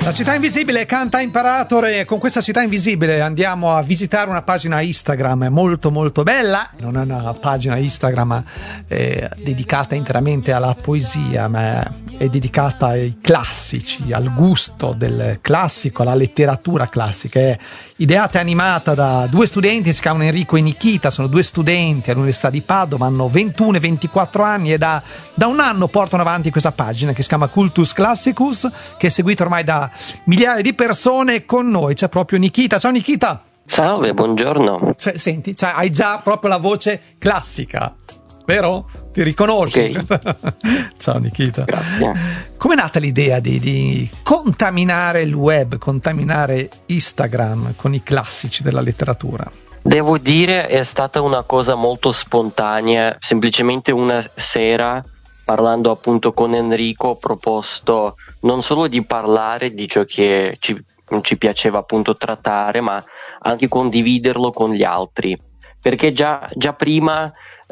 La città invisibile canta Imperator e con questa città invisibile andiamo a visitare una pagina Instagram molto molto bella. Non è una pagina Instagram dedicata interamente alla poesia, ma è dedicata ai classici, al gusto del classico, alla letteratura classica. È ideata e animata da due studenti, si chiamano Enrico e Nikita, sono due studenti all'Università di Padova, hanno 21 e 24 anni e da un anno portano avanti questa pagina che si chiama Cultus Classicus, che è seguita ormai da migliaia di persone. Con noi c'è proprio Nikita. Ciao Nikita. Salve, buongiorno. Senti, hai già proprio la voce classica, vero? Ti riconosci? Okay. Ciao Nikita. Grazie. Com'è nata l'idea di contaminare il web, contaminare Instagram con i classici della letteratura? Devo dire è stata una cosa molto spontanea, semplicemente una sera, parlando appunto con Enrico, ho proposto non solo di parlare di ciò che ci piaceva appunto trattare, ma anche condividerlo con gli altri, perché già prima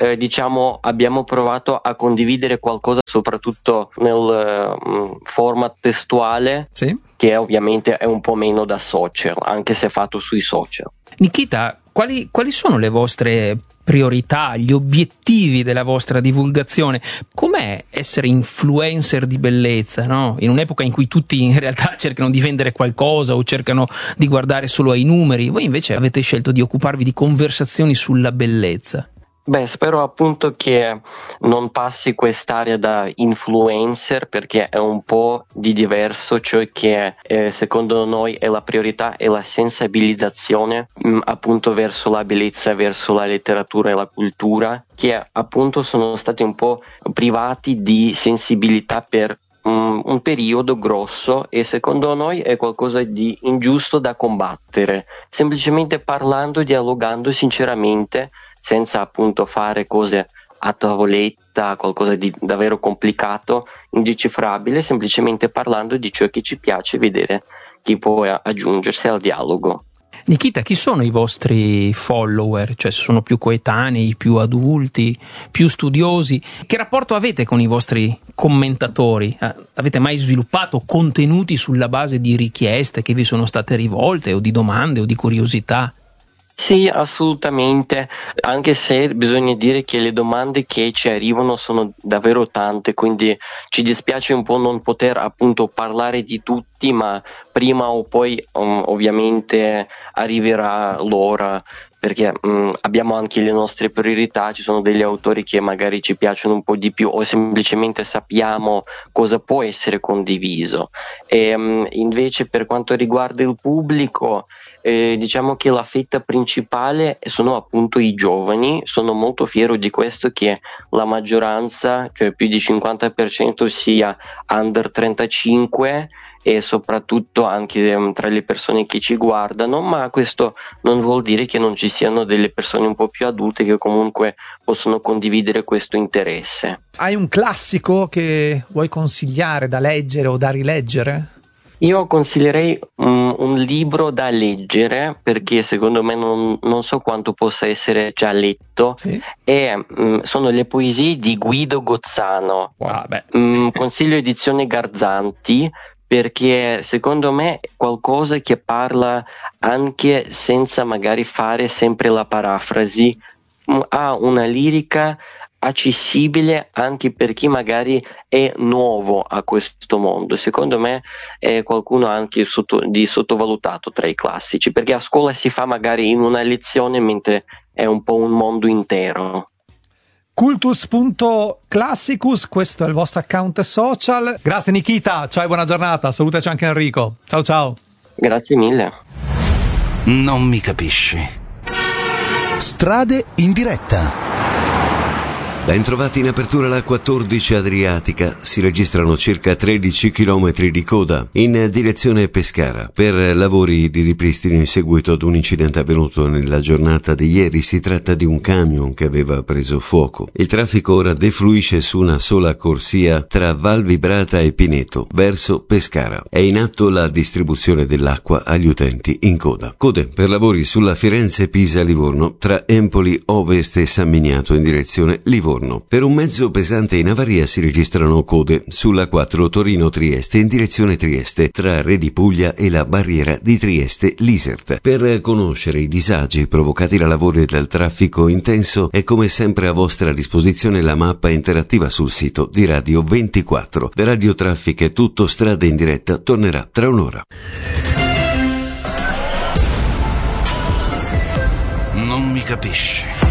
abbiamo provato a condividere qualcosa soprattutto nel format testuale, sì, che ovviamente è un po' meno da social, anche se fatto sui social. Nikita, quali sono le vostre priorità, gli obiettivi della vostra divulgazione? Com'è essere influencer di bellezza, no? In un'epoca in cui tutti in realtà cercano di vendere qualcosa o cercano di guardare solo ai numeri, voi invece avete scelto di occuparvi di conversazioni sulla bellezza. Beh, spero appunto che non passi quest'area da influencer, perché è un po' di diverso. Ciò che secondo noi è la priorità è la sensibilizzazione appunto verso la bellezza, verso la letteratura e la cultura, che appunto sono stati un po' privati di sensibilità per un periodo grosso, e secondo noi è qualcosa di ingiusto da combattere, semplicemente parlando, dialogando sinceramente, senza appunto fare cose a tavoletta, qualcosa di davvero complicato, indecifrabile, semplicemente parlando di ciò che ci piace vedere, chi può aggiungersi al dialogo. Nikita, chi sono i vostri follower? Cioè, se sono più coetanei, più adulti, più studiosi? Che rapporto avete con i vostri commentatori? Avete mai sviluppato contenuti sulla base di richieste che vi sono state rivolte, o di domande o di curiosità? Sì, assolutamente, anche se bisogna dire che le domande che ci arrivano sono davvero tante, quindi ci dispiace un po' non poter appunto parlare di tutti, ma prima o poi ovviamente arriverà l'ora, perché abbiamo anche le nostre priorità. Ci sono degli autori che magari ci piacciono un po' di più, o semplicemente sappiamo cosa può essere condiviso. E invece per quanto riguarda il pubblico, diciamo che la fetta principale sono appunto i giovani. Sono molto fiero di questo, che la maggioranza, cioè più di 50%, sia under 35, e soprattutto anche tra le persone che ci guardano, ma questo non vuol dire che non ci siano delle persone un po' più adulte che comunque possono condividere questo interesse. Hai un classico che vuoi consigliare da leggere o da rileggere? Io consiglierei un libro da leggere, perché secondo me non so quanto possa essere già letto, sì, e sono le poesie di Guido Gozzano. Consiglio edizione Garzanti, perché secondo me è qualcosa che parla anche senza magari fare sempre la parafrasi, ha una lirica accessibile anche per chi magari è nuovo a questo mondo. Secondo me è qualcuno anche di sottovalutato tra i classici, perché a scuola si fa magari in una lezione, mentre è un po' un mondo intero. Cultus.classicus, questo è il vostro account social. Grazie Nikita, ciao e buona giornata. Salutaci anche Enrico. Ciao ciao. Grazie mille. Non mi capisci. Strade in diretta. Bentrovati in apertura la 14 Adriatica. Si registrano circa 13 km di coda in direzione Pescara per lavori di ripristino in seguito ad un incidente avvenuto nella giornata di ieri. Si tratta di un camion che aveva preso fuoco. Il traffico ora defluisce su una sola corsia tra Val Vibrata e Pineto verso Pescara. È in atto la distribuzione dell'acqua agli utenti in coda. Code per lavori sulla Firenze-Pisa-Livorno tra Empoli Ovest e San Miniato in direzione Livorno. Livorno. Per un mezzo pesante in avaria si registrano code sulla 4 Torino-Trieste in direzione Trieste, tra Re di Puglia e la barriera di Trieste-Lisert. Per conoscere i disagi provocati da lavori e dal traffico intenso è come sempre a vostra disposizione la mappa interattiva sul sito di Radio 24. Da Radio Traffic è tutto, Strade in diretta tornerà tra un'ora. Non mi capisci.